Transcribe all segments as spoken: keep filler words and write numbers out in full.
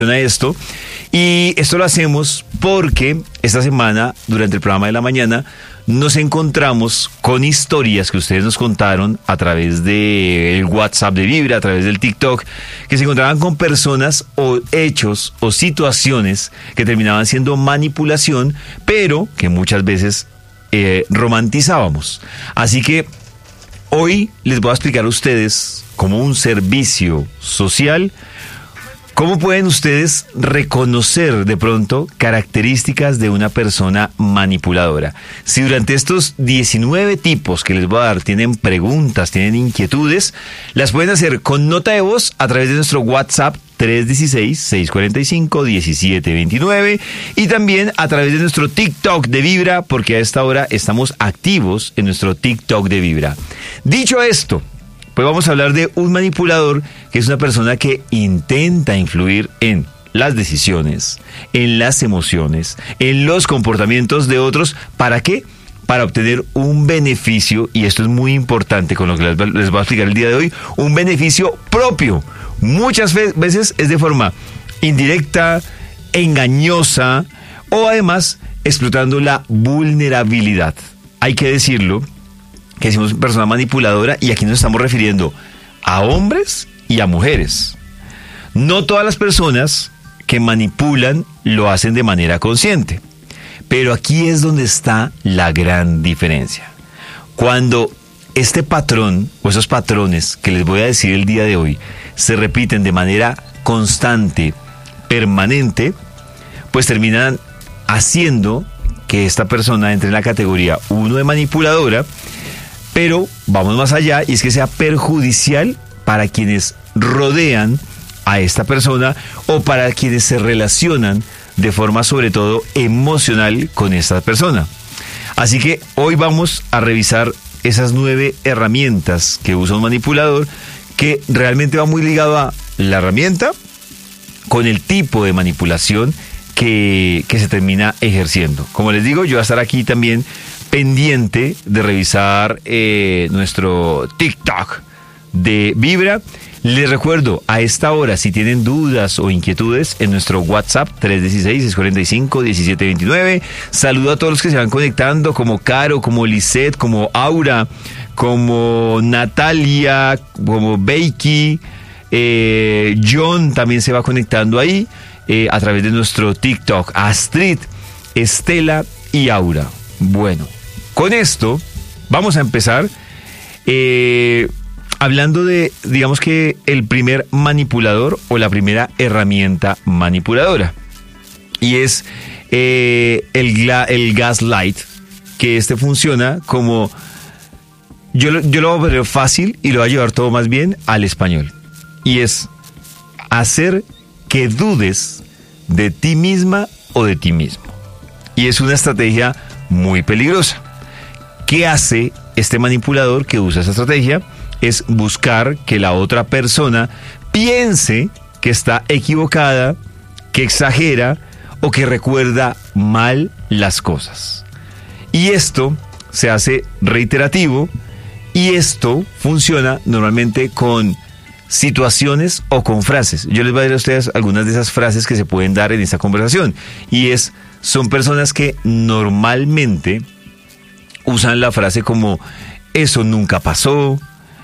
esto, y esto lo hacemos porque esta semana, durante el programa de la mañana, nos encontramos con historias que ustedes nos contaron a través del WhatsApp de Vibra, a través del TikTok, que se encontraban con personas o hechos o situaciones que terminaban siendo manipulación, pero que muchas veces eh, romantizábamos. Así que hoy les voy a explicar a ustedes, como un servicio social, ¿cómo pueden ustedes reconocer de pronto características de una persona manipuladora? Si durante estos diecinueve tipos que les voy a dar tienen preguntas, tienen inquietudes, las pueden hacer con nota de voz a través de nuestro WhatsApp tres uno seis, seis cuatro cinco, uno siete dos nueve y también a través de nuestro TikTok de Vibra, porque a esta hora estamos activos en nuestro TikTok de Vibra. Dicho esto, pues vamos a hablar de un manipulador, que es una persona que intenta influir en las decisiones, en las emociones, en los comportamientos de otros. ¿Para qué? Para obtener un beneficio, y esto es muy importante con lo que les voy a explicar el día de hoy, un beneficio propio. Muchas veces es de forma indirecta, engañosa, o además explotando la vulnerabilidad. Hay que decirlo, que decimos persona manipuladora, y aquí nos estamos refiriendo a hombres y a mujeres. No todas las personas que manipulan lo hacen de manera consciente, pero aquí es donde está la gran diferencia. Cuando este patrón o esos patrones que les voy a decir el día de hoy se repiten de manera constante, permanente, pues terminan haciendo que esta persona entre en la categoría uno de manipuladora. Pero vamos más allá, y es que sea perjudicial para quienes rodean a esta persona o para quienes se relacionan de forma sobre todo emocional con esta persona. Así que hoy vamos a revisar esas nueve herramientas que usa un manipulador, que realmente va muy ligado a la herramienta con el tipo de manipulación que, que se termina ejerciendo. Como les digo, yo voy a estar aquí también pendiente de revisar eh, nuestro TikTok de Vibra. Les recuerdo, a esta hora, si tienen dudas o inquietudes, en nuestro WhatsApp tres uno seis, seis cuatro cinco, uno siete dos nueve. Saludo a todos los que se van conectando, como Caro, como Lisette, como Aura, como Natalia, como Beiki, eh, John también se va conectando ahí eh, a través de nuestro TikTok. Astrid, Estela y Aura. Bueno, con esto vamos a empezar eh, hablando de, digamos que el primer manipulador o la primera herramienta manipuladora, y es eh, el, gla, el gaslight, que este funciona como, yo, yo lo voy a poner fácil y lo voy a llevar todo más bien al español, y es hacer que dudes de ti misma o de ti mismo, y es una estrategia muy peligrosa. ¿Qué hace este manipulador que usa esa estrategia? Es buscar que la otra persona piense que está equivocada, que exagera o que recuerda mal las cosas. Y esto se hace reiterativo, y esto funciona normalmente con situaciones o con frases. Yo les voy a dar a ustedes algunas de esas frases que se pueden dar en esta conversación, y es, son personas que normalmente usan la frase como: eso nunca pasó,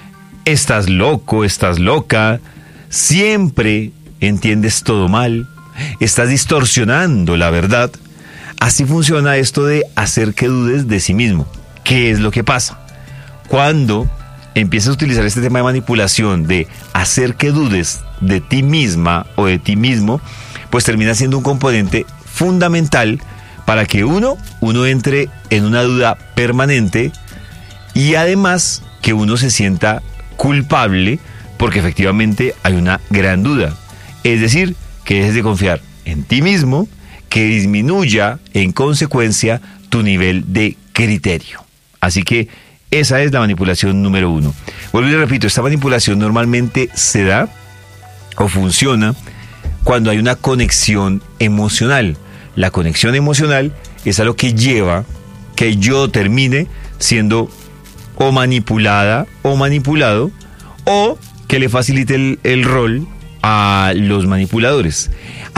estás loco, estás loca, siempre entiendes todo mal, estás distorsionando la verdad. Así funciona esto de hacer que dudes de sí mismo. ¿Qué es lo que pasa? Cuando empiezas a utilizar este tema de manipulación, de hacer que dudes de ti misma o de ti mismo, pues termina siendo un componente fundamental para que uno, uno entre en una duda permanente, y además que uno se sienta culpable porque efectivamente hay una gran duda. Es decir, que dejes de confiar en ti mismo, que disminuya en consecuencia tu nivel de criterio. Así que esa es la manipulación número uno. Vuelvo y repito, esta manipulación normalmente se da o funciona cuando hay una conexión emocional. La conexión emocional es a lo que lleva que yo termine siendo o manipulada o manipulado, o que le facilite el, el rol a los manipuladores.